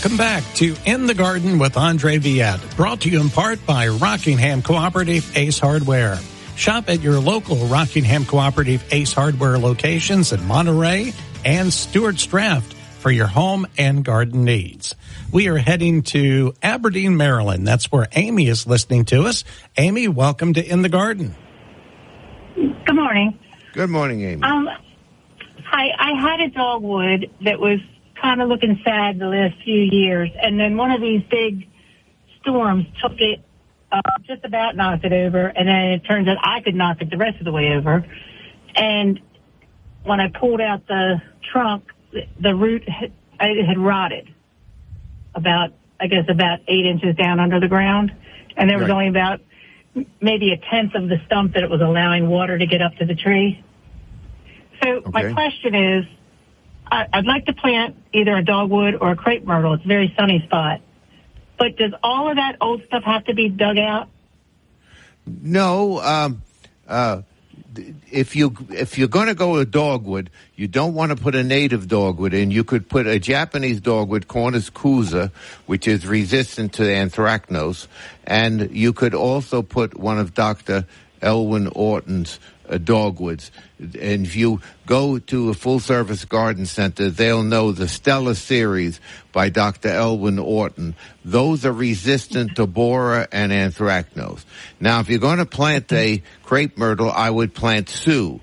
Welcome back to In the Garden with Andre Viette, brought to you in part by Rockingham Cooperative Ace Hardware. Shop at your local Rockingham Cooperative Ace Hardware locations in Monterey and Stewart's Draft for your home and garden needs. We are heading to Aberdeen, Maryland. That's where Amy is listening to us. Amy, welcome to In the Garden. Good morning. Good morning, Amy. I had a dogwood that was kind of looking sad the last few years, and then one of these big storms took it, just about knocked it over, and then it turns out I could knock it the rest of the way over. And when I pulled out the trunk, the root had rotted about 8 inches down under the ground, and there was only about maybe a tenth of the stump that it was allowing water to get up to the tree. So my question is, I'd like to plant either a dogwood or a crepe myrtle. It's a very sunny spot. But does all of that old stuff have to be dug out? No. If you're going to go with dogwood, you don't want to put a native dogwood in. You could put a Japanese dogwood, Cornus kusa, which is resistant to anthracnose, and you could also put one of Dr. Elwyn Orton's dogwoods. And if you go to a full-service garden center, they'll know the Stella series by Dr. Elwyn Orton. Those are resistant to borer and anthracnose. Now, if you're going to plant a crepe myrtle, I would plant Sue,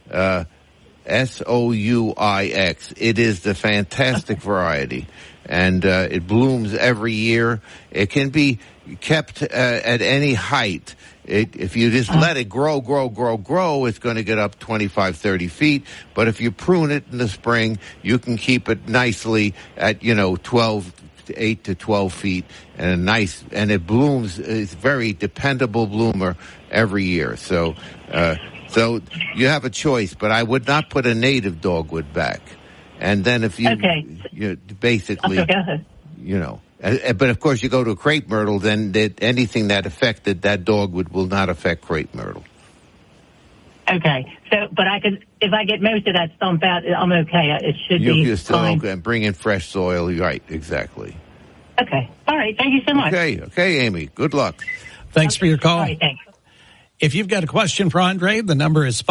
S-O-U-I-X. It is the fantastic variety, and it blooms every year. It can be kept at any height. If you just let it grow, it's going to get up 25, 30 feet. But if you prune it in the spring, you can keep it nicely at, 8 to 12 feet and it blooms. It's a very dependable bloomer every year. So you have a choice, but I would not put a native dogwood back. And then if you basically, but of course, you go to a crepe myrtle, then anything that affected that dogwood will not affect crepe myrtle. Okay, but if I get most of that stump out, I'm okay. It should be You're still fine. Okay. Bring in fresh soil. Right, exactly. Okay, all right. Thank you so much. Okay, Amy. Good luck. Thanks for your call. All right, thanks. If you've got a question for Andre, the number is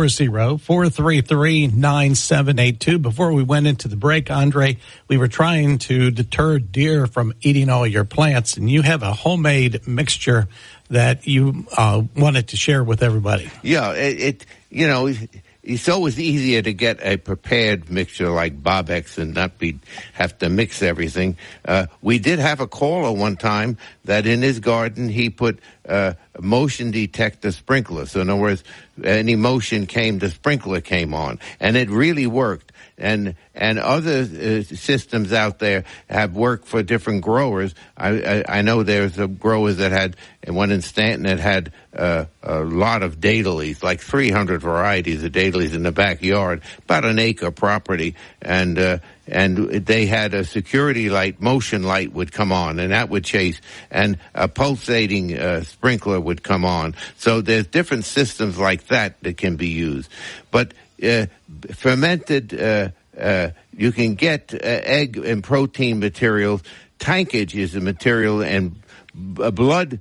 540-433-9782. Before we went into the break, Andre, we were trying to deter deer from eating all your plants, and you have a homemade mixture that you wanted to share with everybody. Yeah, it's always easier to get a prepared mixture like Bob-X and not have to mix everything. We did have a caller one time that in his garden he put a motion detector sprinkler. So in other words, any motion the sprinkler came on, and it really worked. And other systems out there have worked for different growers. I know there's a growers that had, and one in Stanton that had a lot of daedalus, like 300 varieties of daedalus in the backyard, about an acre property, and they had a security light, motion light would come on, and that would chase, and a pulsating sprinkler would come on. So there's different systems like that can be used. But fermented, you can get egg and protein materials. Tankage is a material, and blood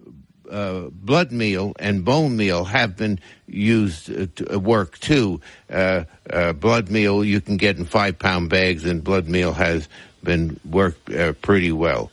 meal and bone meal have been used to work too. Blood meal you can get in 5-pound bags, and blood meal has been worked pretty well.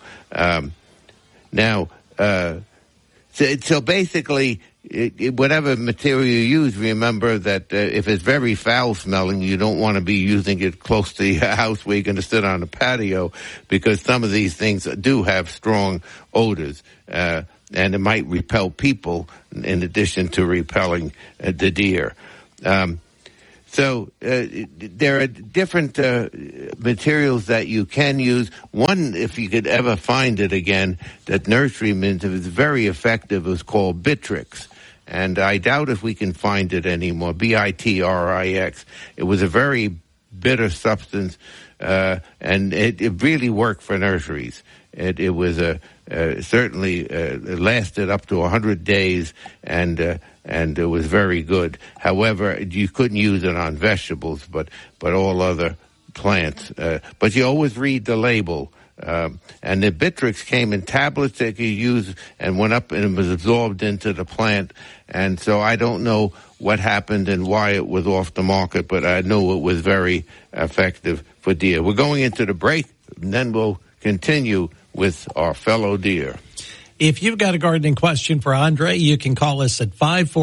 So basically, whatever material you use, remember that if it's very foul-smelling, you don't want to be using it close to your house where you're going to sit on a patio, because some of these things do have strong odors, and it might repel people in addition to repelling the deer. So there are different materials that you can use. One, if you could ever find it again, that nurserymen is very effective, is called Bitrix. And I doubt if we can find it anymore, Bitrix. It was a very bitter substance, and it really worked for nurseries. It was certainly it lasted up to 100 days, and it was very good. However, you couldn't use it on vegetables, but all other plants. But you always read the label And the Bittrex came in tablets that you use and went up and it was absorbed into the plant. And so I don't know what happened and why it was off the market, but I know it was very effective for deer. We're going into the break, and then we'll continue with our fellow deer. If you've got a gardening question for Andre, you can call us at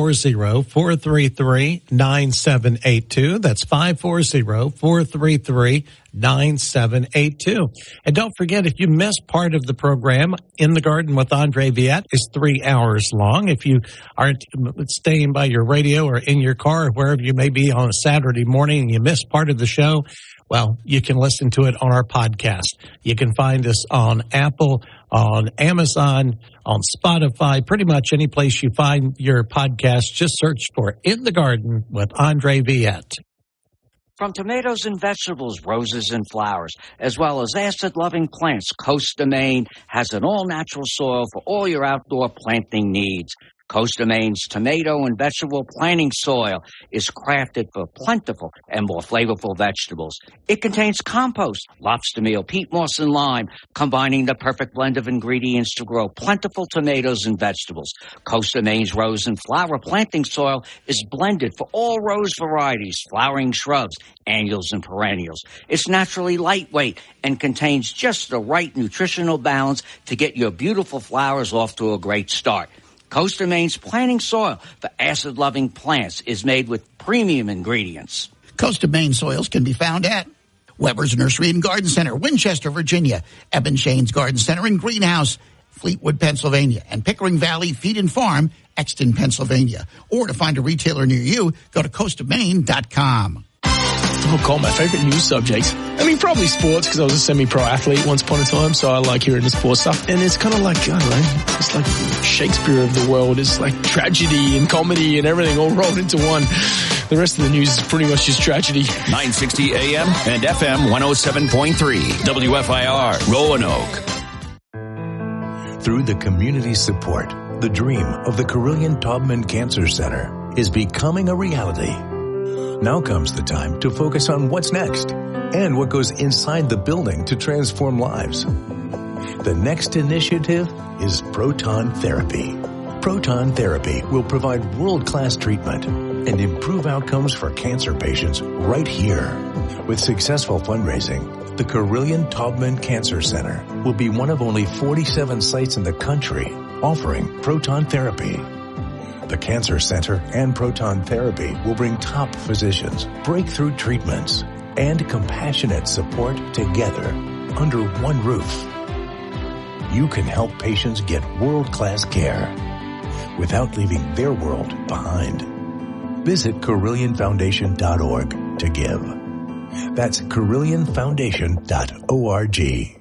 540-433-9782. That's 540-433-9782. And don't forget, if you missed part of the program, In the Garden with Andre Viette is 3 hours long. If you aren't staying by your radio or in your car or wherever you may be on a Saturday morning and you missed part of the show, well, you can listen to it on our podcast. You can find us on Apple, on Amazon, on Spotify, pretty much any place you find your podcast. Just search for In the Garden with Andre Viette. From tomatoes and vegetables, roses and flowers, as well as acid-loving plants, Costa Maine has an all-natural soil for all your outdoor planting needs. Costa Maine's tomato and vegetable planting soil is crafted for plentiful and more flavorful vegetables. It contains compost, lobster meal, peat moss, and lime, combining the perfect blend of ingredients to grow plentiful tomatoes and vegetables. Costa Maine's rose and flower planting soil is blended for all rose varieties, flowering shrubs, annuals, and perennials. It's naturally lightweight and contains just the right nutritional balance to get your beautiful flowers off to a great start. Costa Maine's planting soil for acid-loving plants is made with premium ingredients. Costa Maine soils can be found at Weber's Nursery and Garden Center, Winchester, Virginia, Eben Shane's Garden Center and Greenhouse, Fleetwood, Pennsylvania, and Pickering Valley Feed and Farm, Exton, Pennsylvania. Or to find a retailer near you, go to CostaMaine.com. Oh, God, my favorite news subject. I mean, probably sports, because I was a semi-pro athlete once upon a time, so I like hearing the sports stuff. And it's kind of like, I don't know, it's like Shakespeare of the world. It's like tragedy and comedy and everything all rolled into one. The rest of the news is pretty much just tragedy. 960 AM and FM 107.3 WFIR, Roanoke. Through the community support, the dream of the Carilion-Taubman Cancer Center is becoming a reality. Now comes the time to focus on what's next and what goes inside the building to transform lives. The next initiative is proton therapy. Proton therapy will provide world-class treatment and improve outcomes for cancer patients right here. With successful fundraising, the Carilion-Taubman Cancer Center will be one of only 47 sites in the country offering proton therapy. The Cancer Center and proton therapy will bring top physicians, breakthrough treatments, and compassionate support together under one roof. You can help patients get world-class care without leaving their world behind. Visit CarillionFoundation.org to give. That's CarillionFoundation.org.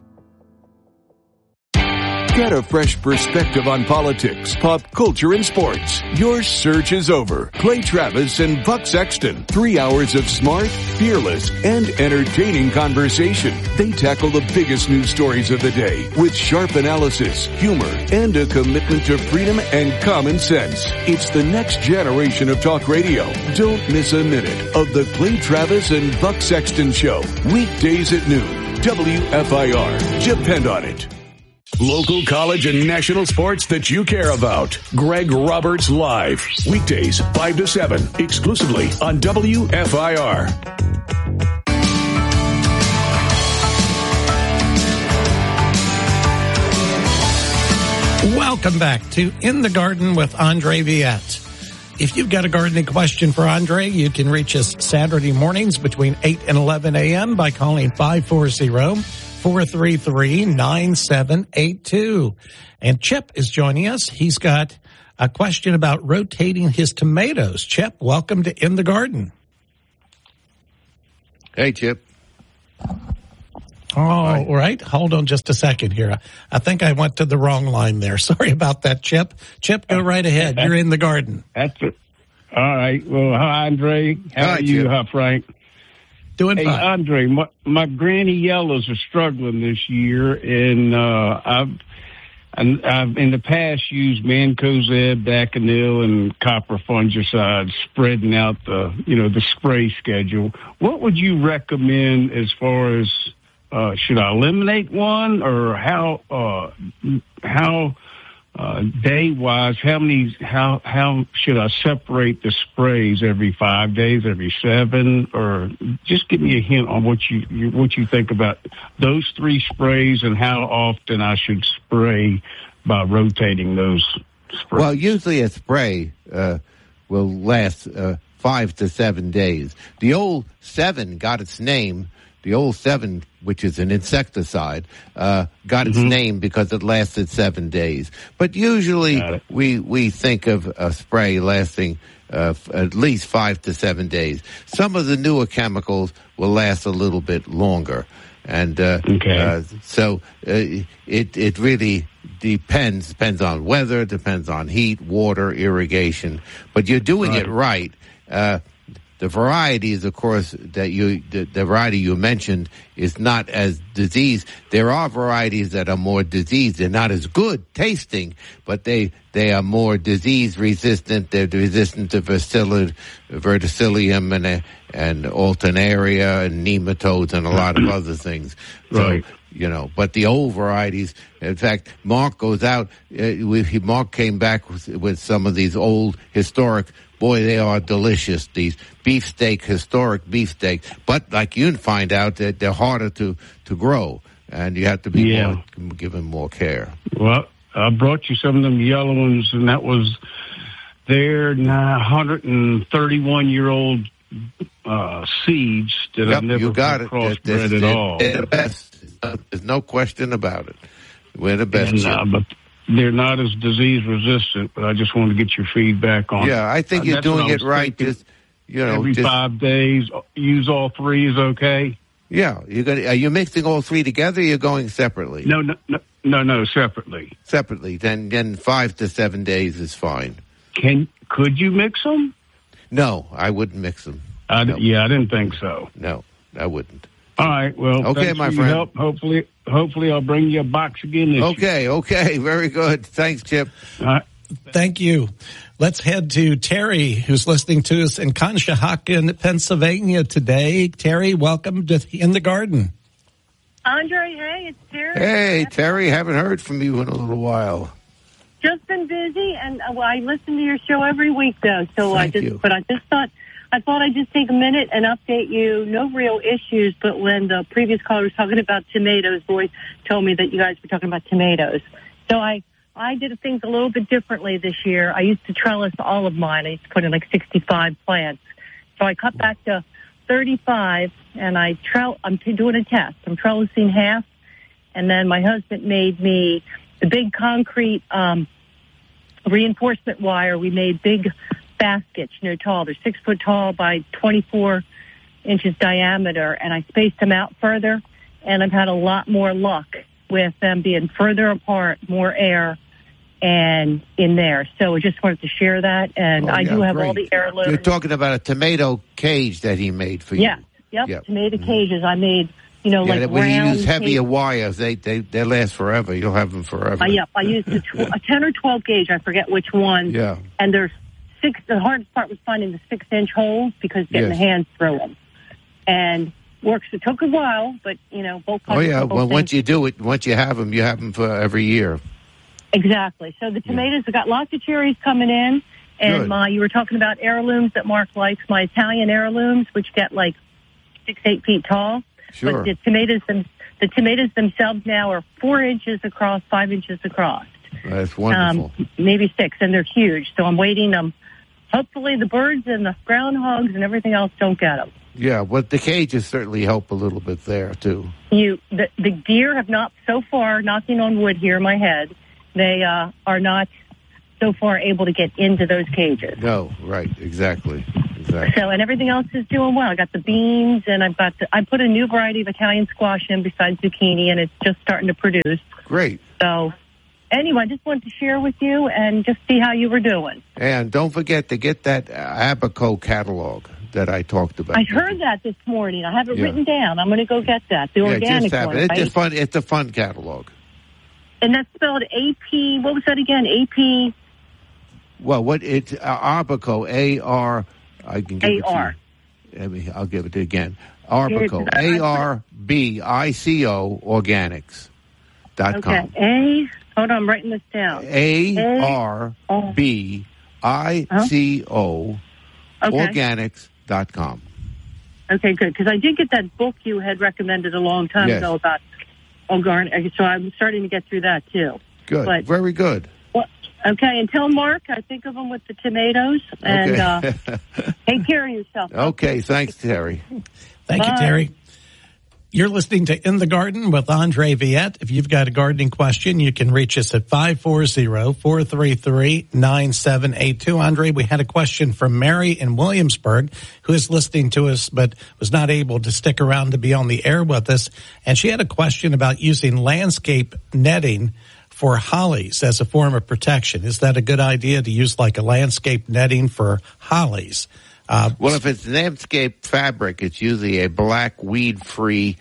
Get a fresh perspective on politics, pop culture, and sports. Your search is over. Clay Travis and Buck Sexton. 3 hours of smart, fearless, and entertaining conversation. They tackle the biggest news stories of the day with sharp analysis, humor, and a commitment to freedom and common sense. It's the next generation of talk radio. Don't miss a minute of the Clay Travis and Buck Sexton Show. Weekdays at noon. WFIR. Depend on it. Local, college, and national sports that you care about. Greg Roberts Live. Weekdays, 5 to 7, exclusively on WFIR. Welcome back to In the Garden with Andre Viette. If you've got a gardening question for Andre, you can reach us Saturday mornings between 8 and 11 a.m. by calling 540-433-9782. And Chip is joining us. He's got a question about rotating his tomatoes. Chip, welcome to In the Garden. Hey, Chip. All right. Hold on just a second here. I think I went to the wrong line there. Sorry about that, Chip. Chip, go right ahead. You're in the garden. That's it. All right. Well, hi, Andre. How are you? Hi, Frank. Doing fine. Hey, Andre, my granny yellows are struggling this year, and I've in the past used Mancozeb, Daconil, and copper fungicides, spreading out the spray schedule. What would you recommend as far as should I eliminate one, or how day wise, how should I separate the sprays every 5 days, every 7, or just give me a hint on what you think about those 3 sprays and how often I should spray by rotating those sprays. Well, usually a spray will last 5 to 7 days. The old 7 got its name. The old 7, which is an insecticide, got its name because it lasted 7 days. But usually we think of a spray lasting at least 5 to 7 days. Some of the newer chemicals will last a little bit longer. And so it really depends on weather, depends on heat, water, irrigation. But you're doing it right. The varieties, of course, the variety you mentioned is not as diseased. There are varieties that are more diseased. They're not as good tasting, but they are more disease resistant. They're resistant to verticillium and alternaria and nematodes and a lot of other things. Right. So, but the old varieties, in fact, Mark goes out, Mark came back with some of these old historic. Boy, they are delicious, these historic beefsteaks. But like you find out, that they're harder to grow, and you have to be given more care. Well, I brought you some of them yellow ones, and that was their 131-year-old seeds that I've never crossbred at all. They're the best. There's no question about it. We're the best. But they're not as disease resistant, but I just want to get your feedback on it. Yeah, I think you're doing it right. Just, every 5 days, use all 3 is okay? Yeah. Are you mixing all 3 together, or you're going separately? No, separately. Separately. Then 5 to 7 days is fine. Could you mix them? No, I wouldn't mix them. Yeah, I didn't think so. No, I wouldn't. All right, well, okay, my friend. Help. Hopefully I'll bring you a box again this year. Okay, very good. Thanks, Chip. All right. Thank you. Let's head to Terry, who's listening to us in Conshohocken, Pennsylvania today. Terry, welcome to In the Garden. Andre, hey, it's Terry. Hey, Terry, haven't heard from you in a little while. Just been busy, and I listen to your show every week, though. So I thought I'd just take a minute and update you. No real issues, but when the previous caller was talking about tomatoes, Boyd told me that you guys were talking about tomatoes. So I did things a little bit differently this year. I used to trellis all of mine. I used to put in like 65 plants. So I cut back to 35, and I'm doing a test. I'm trellising half, and then my husband made me the big concrete reinforcement wire. We made big baskets, tall. They're 6 foot tall by 24 inches diameter, and I spaced them out further, and I've had a lot more luck with them being further apart, more air, and in there. So I just wanted to share that, and I do have all the heirlooms. You're talking about a tomato cage that he made for you. Yep. Tomato cages. I made, like when round. you use heavier wires, they last forever. You'll have them forever. I used a 10 or 12 gauge. I forget which one. Yeah. And there's 6. The hardest part was finding the 6-inch holes because getting the hands through them. And works. It took a while, but both. Oh yeah. Well, once you do it, once you have them for every year. Exactly. So the tomatoes, I've got lots of cherries coming in, and you were talking about heirlooms that Mark likes. My Italian heirlooms, which get like 6-8 feet tall. Sure. But the tomatoes themselves now are 4 inches across, 5 inches across. That's wonderful. Maybe 6, and they're huge. So I'm waiting them. Hopefully the birds and the groundhogs and everything else don't get them. Yeah, but the cages certainly help a little bit there too. The deer have not so far, knocking on wood here in my head, they are not so far able to get into those cages. No, right, exactly. So, and everything else is doing well. I got the beans, and I put a new variety of Italian squash in besides zucchini, and it's just starting to produce. Great. So, anyway, I just wanted to share with you and just see how you were doing. And don't forget to get that Abaco catalog that I talked about. I heard that this morning. I have it written down. I'm going to go get that. The organic one, right? It's fun. It's a fun catalog. And that's spelled AP. What was that again? AP. Well, it's Abaco? AR. I can give AR. it to you. I'll give it again. Arbico. ARBICO organics.com. Okay. Hold on, I'm writing this down. ARBICO organics.com. Okay, good. Because I did get that book you had recommended a long time ago about organic, so I'm starting to get through that too. Good. But, very good. Well, okay, and tell Mark I think of him with the tomatoes, and take care of yourself. Okay, thanks, Terry. Thank you, Terry. You're listening to In the Garden with Andre Viette. If you've got a gardening question, you can reach us at 540-433-9782. Andre, we had a question from Mary in Williamsburg, who is listening to us but was not able to stick around to be on the air with us. And she had a question about using landscape netting for hollies as a form of protection. Is that a good idea to use like a landscape netting for hollies? Well, if it's landscape fabric, it's usually a black weed-free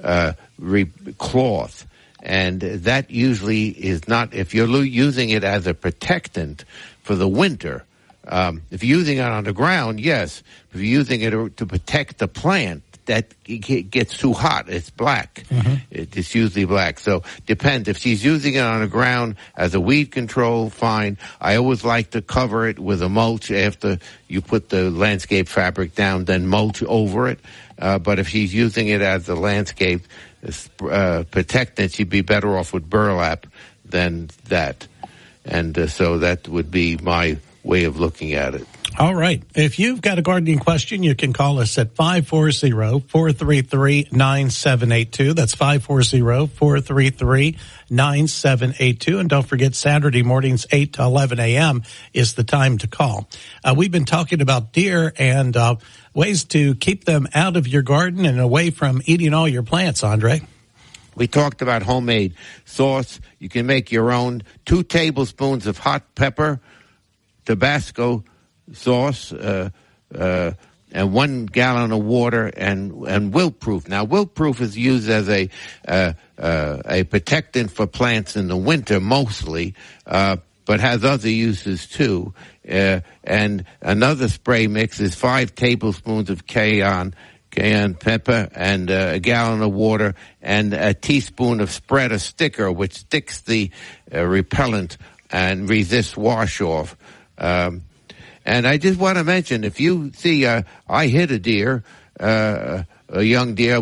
cloth. And that usually is not, if you're using it as a protectant for the winter, if you're using it on the ground, yes. If you're using it to protect the plant, that it gets too hot. It's black. Mm-hmm. It's usually black. So depends. If she's using it on the ground as a weed control, fine. I always like to cover it with a mulch after you put the landscape fabric down, then mulch over it. But if she's using it as a landscape protectant, she'd be better off with burlap than that. And so that would be my way of looking at it. All right. If you've got a gardening question, you can call us at 540-433-9782. That's 540-433-9782. And don't forget, Saturday mornings, 8 to 11 a.m. is the time to call. We've been talking about deer and ways to keep them out of your garden and away from eating all your plants, Andre. We talked about homemade sauce. You can make your own. 2 tablespoons of hot pepper, Tabasco sauce, and 1 gallon of water, and wilt-proof. Now, wilt-proof is used as a protectant for plants in the winter mostly, but has other uses too. And another spray mix is 5 tablespoons of cayenne pepper, and a gallon of water, and a teaspoon of spreader sticker, which sticks the repellent and resists wash-off. And I just want to mention, if you see, I hit a deer, a young deer.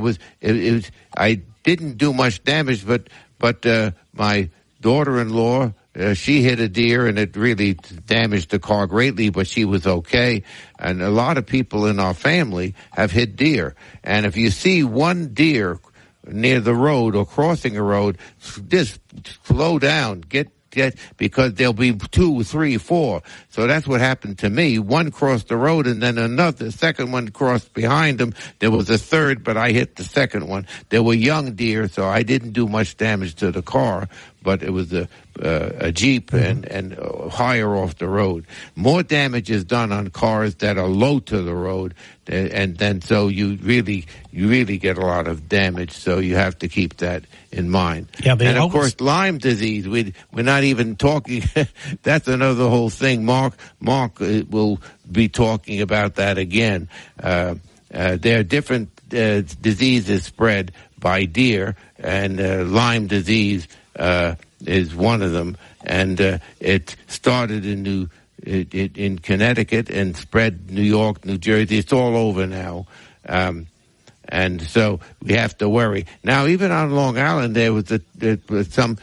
I didn't do much damage, but my daughter-in-law, she hit a deer, and it really damaged the car greatly, but she was okay. And a lot of people in our family have hit deer. And if you see one deer near the road or crossing a road, just slow down, because there'll be 2, 3, 4. So that's what happened to me. One crossed the road, and then the second one crossed behind him. There was a third, but I hit the second one. There were young deer, so I didn't do much damage to the car, but it was a Jeep and higher off the road. More damage is done on cars that are low to the road, and then so you really get a lot of damage. So you have to keep that in mind. Yeah, and of course, Lyme disease. We're not even talking. That's another whole thing. Mark will be talking about that again. There are different diseases spread by deer, and Lyme disease is one of them. And it started in Connecticut and spread New York, New Jersey. It's all over now. And so we have to worry. Now, even on Long Island, there's so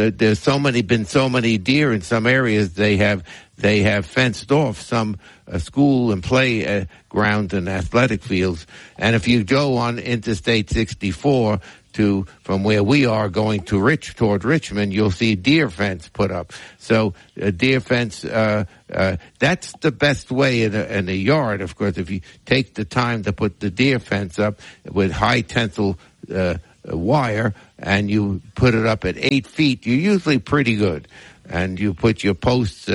many deer in some areas. They have fenced off some school and play grounds and athletic fields. And if you go on Interstate 64 from where we are going toward Richmond, you'll see deer fence put up. So a deer fence, that's the best way in a yard. Of course, if you take the time to put the deer fence up with high tensile wire, and you put it up at 8 feet, you're usually pretty good. And you put your posts,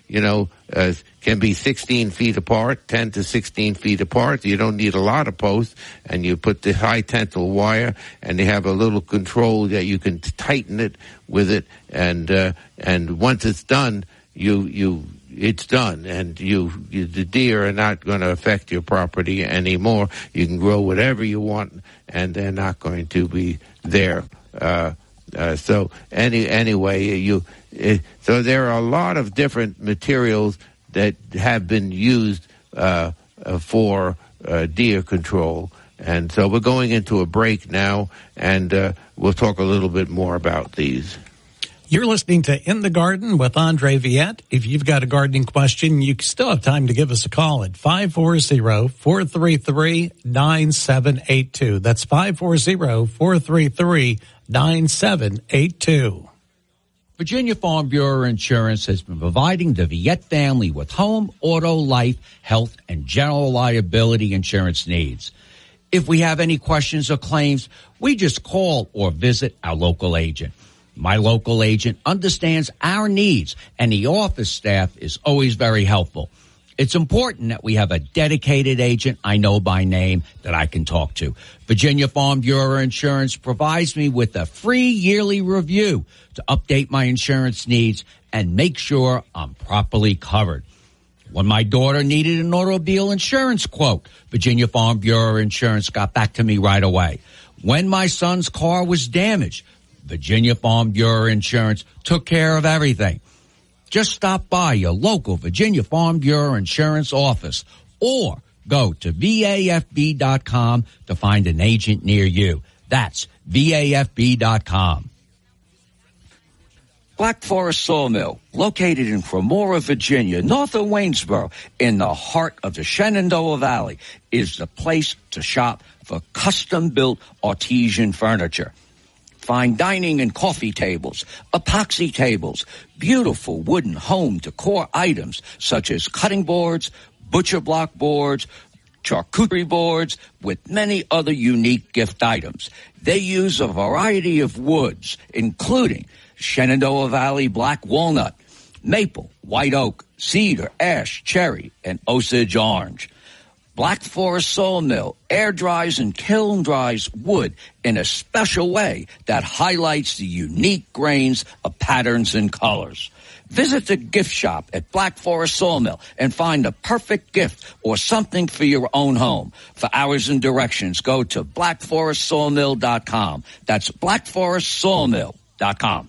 can be 16 feet apart, 10 to 16 feet apart. You don't need a lot of posts. And you put the high tensile wire, and they have a little control that you can tighten it with it. And once it's done, you it's done, and the deer are not going to affect your property anymore. You can grow whatever you want, and they're not going to be there. So anyway, so there are a lot of different materials that have been used for deer control. And so we're going into a break now, and we'll talk a little bit more about these. You're listening to In the Garden with Andre Viette. If you've got a gardening question, you still have time to give us a call at 540-433-9782. That's 540-433-9782. Virginia Farm Bureau Insurance has been providing the Viette family with home, auto, life, health, and general liability insurance needs. If we have any questions or claims, we just call or visit our local agent. My local agent understands our needs, and the office staff is always very helpful. It's important that we have a dedicated agent I know by name that I can talk to. Virginia Farm Bureau Insurance provides me with a free yearly review to update my insurance needs and make sure I'm properly covered. When my daughter needed an automobile insurance quote, Virginia Farm Bureau Insurance got back to me right away. When my son's car was damaged, Virginia Farm Bureau Insurance took care of everything. Just stop by your local Virginia Farm Bureau Insurance office or go to VAFB.com to find an agent near you. That's VAFB.com. Black Forest Sawmill, located in Cremora, Virginia, north of Waynesboro, in the heart of the Shenandoah Valley, is the place to shop for custom-built artesian furniture. Fine dining and coffee tables, epoxy tables, beautiful wooden home decor items such as cutting boards, butcher block boards, charcuterie boards, with many other unique gift items. They use a variety of woods, including Shenandoah Valley black walnut, maple, white oak, cedar, ash, cherry, and Osage orange. Black Forest Sawmill air dries and kiln dries wood in a special way that highlights the unique grains of patterns and colors. Visit the gift shop at Black Forest Sawmill and find the perfect gift or something for your own home. For hours and directions, go to blackforestsawmill.com. That's blackforestsawmill.com.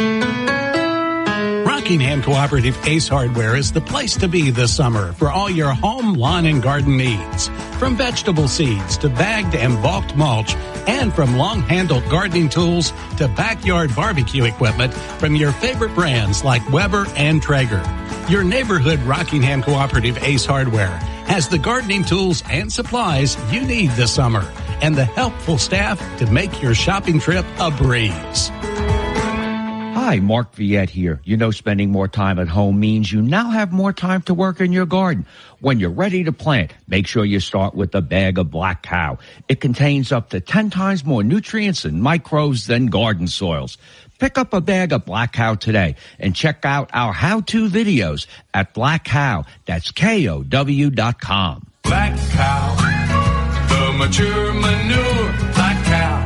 Rockingham Cooperative Ace Hardware is the place to be this summer for all your home, lawn, and garden needs. From vegetable seeds to bagged and bulked mulch, and from long-handled gardening tools to backyard barbecue equipment from your favorite brands like Weber and Traeger. Your neighborhood Rockingham Cooperative Ace Hardware has the gardening tools and supplies you need this summer and the helpful staff to make your shopping trip a breeze. Hi, Mark Viette here. You know, spending more time at home means you now have more time to work in your garden. When you're ready to plant, make sure you start with a bag of Black Cow. It contains up to 10 times more nutrients and microbes than garden soils. Pick up a bag of Black Cow today and check out our how-to videos at Black Cow. That's KOW.com. Black Cow, the mature manure, Black Cow.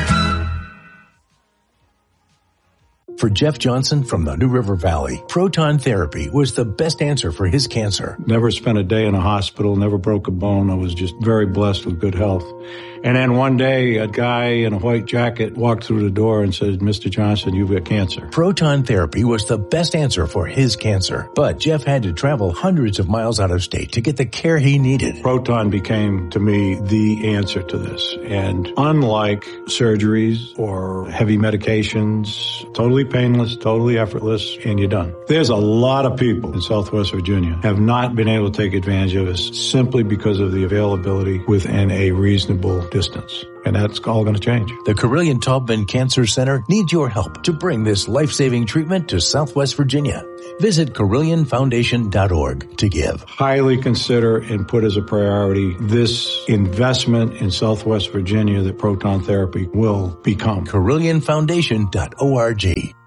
For Jeff Johnson from the New River Valley, proton therapy was the best answer for his cancer. Never spent a day in a hospital, never broke a bone. I was just very blessed with good health. And then one day, a guy in a white jacket walked through the door and said, Mr. Johnson, you've got cancer. Proton therapy was the best answer for his cancer. But Jeff had to travel hundreds of miles out of state to get the care he needed. Proton became, to me, the answer to this. And unlike surgeries or heavy medications, totally painless, totally effortless, and you're done. There's a lot of people in Southwest Virginia have not been able to take advantage of this simply because of the availability within a reasonable distance. And that's all going to change. The Carilion Taubman Cancer Center needs your help to bring this life-saving treatment to Southwest Virginia. Visit CarillionFoundation.org to give. Highly consider and put as a priority this investment in Southwest Virginia that proton therapy will become. CarillionFoundation.org.